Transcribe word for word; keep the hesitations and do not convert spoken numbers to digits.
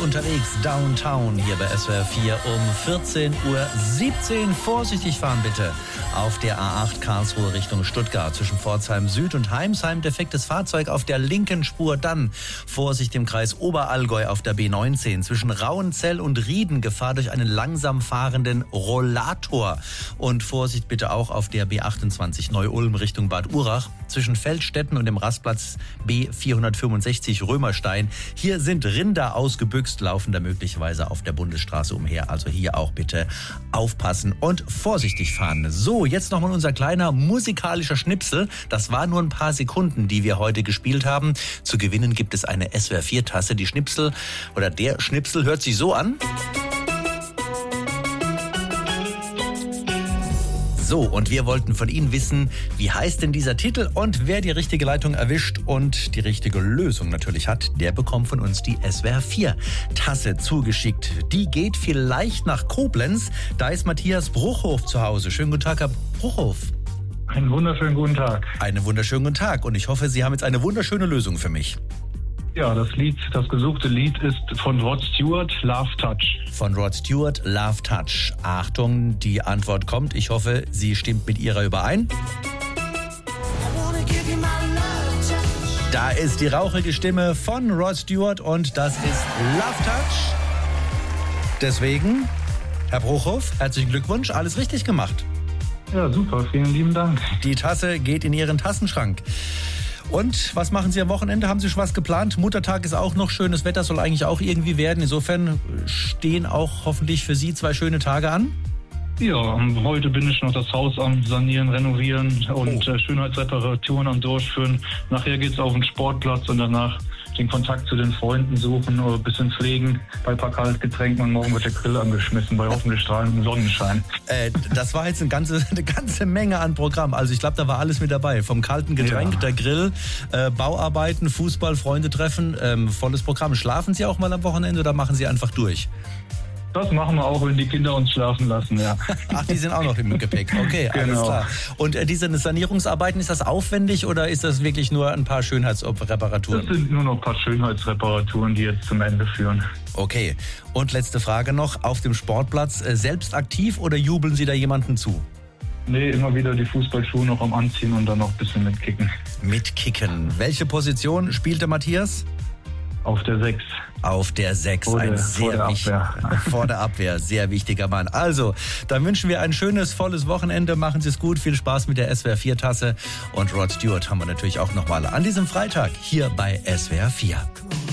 unterwegs Downtown hier bei S W R vier um vierzehn Uhr siebzehn. Vorsichtig fahren bitte auf der A acht Karlsruhe Richtung Stuttgart zwischen Pforzheim Süd und Heimsheim. Defektes Fahrzeug auf der linken Spur. Dann Vorsicht im Kreis Oberallgäu auf der B neunzehn zwischen Rauenzell und Rieden. Gefahr durch einen langsam fahrenden Rollator. Und Vorsicht bitte auch auf der B achtundzwanzig Neu-Ulm Richtung Bad Urach zwischen Feldstetten und dem Rastplatz B vierhundertfünfundsechzig Römerstein. Hier sind Rinder ausgebüxt, laufen da möglicherweise auf der Bundesstraße umher. Also hier auch bitte aufpassen und vorsichtig fahren. So, jetzt nochmal unser kleiner musikalischer Schnipsel. Das war nur ein paar Sekunden, die wir heute gespielt haben. Zu gewinnen gibt es eine S W R vier Tasse. Die Schnipsel oder der Schnipsel hört sich so an. So, und wir wollten von Ihnen wissen, wie heißt denn dieser Titel? Und wer die richtige Leitung erwischt und die richtige Lösung natürlich hat, der bekommt von uns die S W R vier Tasse zugeschickt. Die geht vielleicht nach Koblenz. Da ist Matthias Bruchhof zu Hause. Schönen guten Tag, Herr Bruchhof. Einen wunderschönen guten Tag. Einen wunderschönen guten Tag. Und ich hoffe, Sie haben jetzt eine wunderschöne Lösung für mich. Ja, das Lied, das gesuchte Lied ist von Rod Stewart, Love Touch. Von Rod Stewart, Love Touch. Achtung, die Antwort kommt. Ich hoffe, sie stimmt mit Ihrer überein. Da ist die rauchige Stimme von Rod Stewart und das ist Love Touch. Deswegen, Herr Bruchhof, herzlichen Glückwunsch, alles richtig gemacht. Ja, super, vielen lieben Dank. Die Tasse geht in Ihren Tassenschrank. Und was machen Sie am Wochenende? Haben Sie schon was geplant? Muttertag ist auch noch, schönes Wetter soll eigentlich auch irgendwie werden. Insofern stehen auch hoffentlich für Sie zwei schöne Tage an. Ja, heute bin ich noch das Haus am Sanieren, Renovieren und oh. Schönheitsreparaturen am Durchführen. Nachher geht's auf den Sportplatz und danach den Kontakt zu den Freunden suchen oder ein bisschen pflegen bei ein paar Kaltgetränken und morgen wird der Grill angeschmissen bei hoffentlich strahlendem Sonnenschein. Äh, das war jetzt eine ganze, eine ganze Menge an Programm. Also ich glaube, da war alles mit dabei. Vom kalten Getränk, ja. der Grill, äh, Bauarbeiten, Fußball, Freunde treffen, ähm, volles Programm. Schlafen Sie auch mal am Wochenende oder machen Sie einfach durch? Das machen wir auch, wenn die Kinder uns schlafen lassen, ja. Ach, die sind auch noch im Gepäck. Okay, alles genau. klar. Und äh, diese Sanierungsarbeiten, ist das aufwendig oder ist das wirklich nur ein paar Schönheitsreparaturen? Das sind nur noch ein paar Schönheitsreparaturen, die jetzt zum Ende führen. Okay. Und letzte Frage noch. Auf dem Sportplatz äh, selbst aktiv oder jubeln Sie da jemandem zu? Nee, immer wieder die Fußballschuhe noch am Anziehen und dann noch ein bisschen mitkicken. Mitkicken. Welche Position spielte Matthias? Auf der sechs. Auf der sechs, vor ein der, sehr vor der Abwehr. vor der Abwehr, sehr wichtiger Mann. Also, dann wünschen wir ein schönes, volles Wochenende. Machen Sie es gut, viel Spaß mit der S W R vier Tasse. Und Rod Stewart haben wir natürlich auch nochmal an diesem Freitag hier bei S W R vier.